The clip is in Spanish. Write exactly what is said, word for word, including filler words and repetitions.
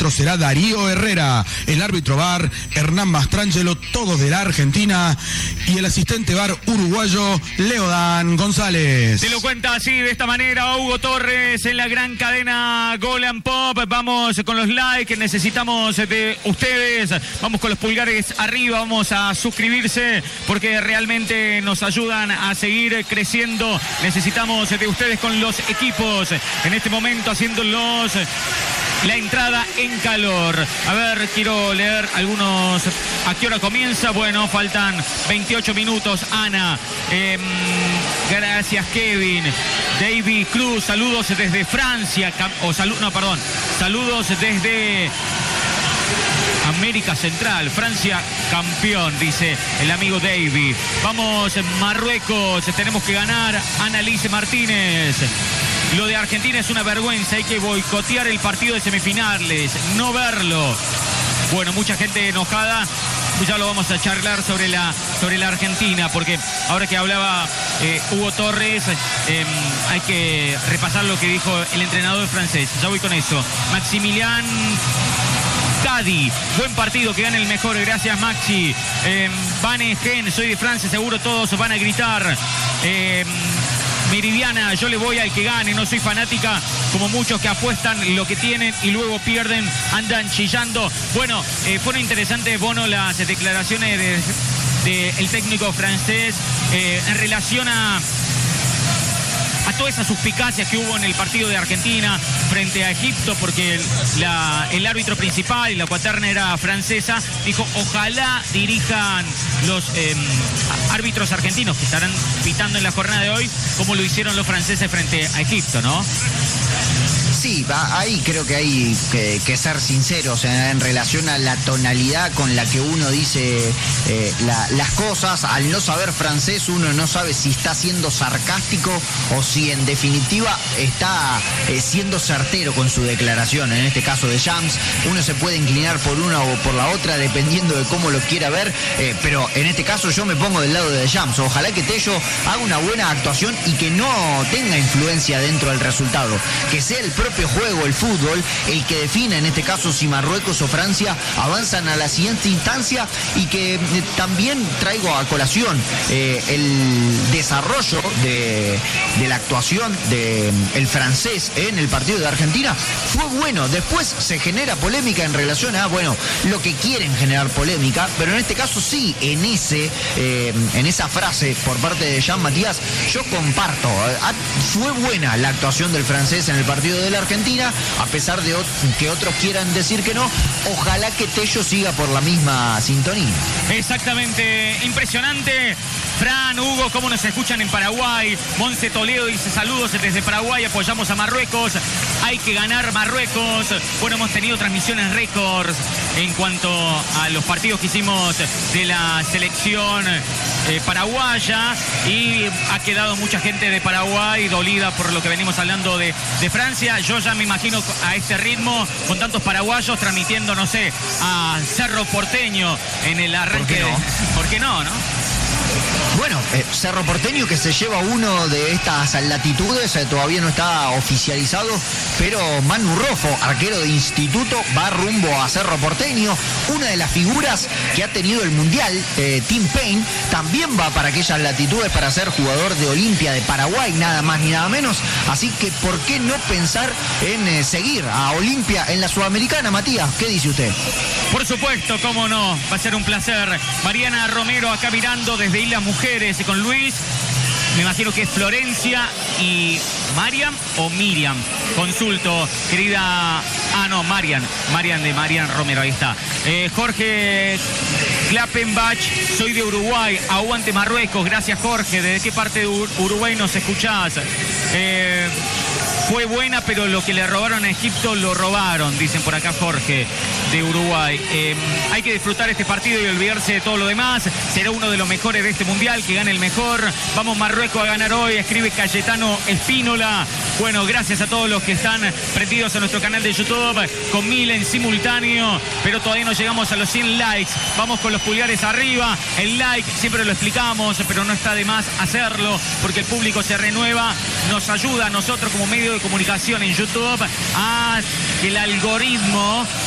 árbitro será Darío Herrera. El árbitro V A R, Hernán Mastrangelo, todos de la Argentina. Y el asistente V A R uruguayo, Leodan González. Se lo cuenta así, de esta manera, Hugo Torres en la gran cadena Gol and Pop. Vamos con los likes, necesitamos de ustedes. Vamos con los pulgares arriba, vamos a suscribirse porque realmente nos ayudan a seguir creciendo. Necesitamos de ustedes con los equipos en este momento haciéndolos la entrada en calor. A ver, quiero leer algunos. ¿A qué hora comienza? Bueno, faltan veintiocho minutos. Ana, eh, gracias Kevin. David Cruz, saludos desde Francia. O salu no, perdón. Saludos desde América Central, Francia campeón, dice el amigo David. Vamos, Marruecos, tenemos que ganar. Annalise Martínez. Lo de Argentina es una vergüenza, hay que boicotear el partido de semifinales, no verlo. Bueno, mucha gente enojada, ya lo vamos a charlar sobre la, sobre la Argentina, porque ahora que hablaba eh, Hugo Torres, eh, hay que repasar lo que dijo el entrenador francés. Ya voy con eso. Maximilian Cadi, buen partido, que gane el mejor, gracias Maxi. Eh, Vane Gen, soy de Francia, seguro todos van a gritar. Eh, Meridiana, yo le voy al que gane, no soy fanática como muchos que apuestan lo que tienen y luego pierden, andan chillando. Bueno, eh, fueron interesantes, Bono, las declaraciones del de, de técnico francés eh, en relación a a todas esas suspicacias que hubo en el partido de Argentina frente a Egipto, porque el, la, el árbitro principal y la cuaterna era francesa. Dijo, ojalá dirijan los eh, árbitros argentinos que estarán pitando en la jornada de hoy como lo hicieron los franceses frente a Egipto, ¿no? Sí, ahí creo que hay que, que ser sinceros en, en relación a la tonalidad con la que uno dice eh, la, las cosas. Al no saber francés, uno no sabe si está siendo sarcástico o si en definitiva está eh, siendo certero con su declaración. En este caso de Shams, uno se puede inclinar por una o por la otra dependiendo de cómo lo quiera ver, eh, pero en este caso yo me pongo del lado de Shams. Ojalá que Tello haga una buena actuación y que no tenga influencia dentro del resultado, que sea el propio juego, el fútbol, el que define en este caso si Marruecos o Francia avanzan a la siguiente instancia, y que eh, también traigo a colación eh, el desarrollo de, de la actuación del francés en el partido de Argentina fue bueno. Después se genera polémica en relación a, bueno, lo que quieren generar polémica, pero en este caso sí, en ese eh, en esa frase por parte de Jean Matías, yo comparto, eh, fue buena la actuación del francés en el partido de la Argentina, a pesar de que otros quieran decir que no. Ojalá que Tello siga por la misma sintonía. Exactamente, impresionante. Fran, Hugo, cómo nos escuchan en Paraguay. Monse Toledo dice saludos desde Paraguay, apoyamos a Marruecos, hay que ganar Marruecos. Bueno, hemos tenido transmisiones récords en cuanto a los partidos que hicimos de la selección eh, paraguaya, y ha quedado mucha gente de Paraguay dolida por lo que venimos hablando de, de Francia. Yo ya me imagino a este ritmo, con tantos paraguayos transmitiendo, no sé, a Cerro Porteño en el arranque. ¿Por qué no? De... ¿Por qué no, no? Bueno, eh, Cerro Porteño, que se lleva uno de estas latitudes, eh, todavía no está oficializado, pero Manu Rofo, arquero de Instituto, va rumbo a Cerro Porteño. Una de las figuras que ha tenido el Mundial, eh, Tim Payne, también va para aquellas latitudes para ser jugador de Olimpia de Paraguay, nada más ni nada menos. Así que, ¿por qué no pensar en eh, seguir a Olimpia en la Sudamericana, Matías? ¿Qué dice usted? Por supuesto, cómo no, va a ser un placer. Mariana Romero acá mirando desde Islas Mujeres y con Luis. Me imagino que es Florencia y Mariam o Miriam. Consulto, querida... Ah, no, Marian. Marian de Marian Romero, ahí está. Eh, Jorge Klappenbach, soy de Uruguay. Aguante Marruecos. Gracias, Jorge. ¿Desde qué parte de Uruguay nos escuchás? Eh... Fue buena, pero lo que le robaron a Egipto lo robaron, dicen por acá Jorge, de Uruguay. Eh, hay que disfrutar este partido y olvidarse de todo lo demás. Será uno de los mejores de este mundial, que gane el mejor. Vamos Marruecos a ganar hoy, escribe Cayetano Espínola. Bueno, gracias a todos los que están prendidos a nuestro canal de YouTube, con mil en simultáneo, pero todavía no llegamos a los cien likes. Vamos con los pulgares arriba. El like, siempre lo explicamos, pero no está de más hacerlo, porque el público se renueva. Nos ayuda a nosotros como medio de comunicación en YouTube a que el algoritmo